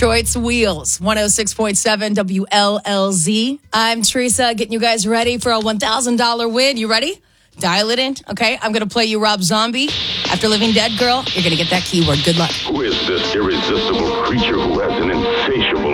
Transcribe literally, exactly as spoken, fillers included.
Detroit's Wheels, one oh six point seven W L L Z. I'm Teresa, getting you guys ready for a one thousand dollars win. You ready? Dial it in, okay? I'm going to play you Rob Zombie. After Living Dead Girl, you're going to get that keyword. Good luck. Who is this irresistible creature who has an insatiable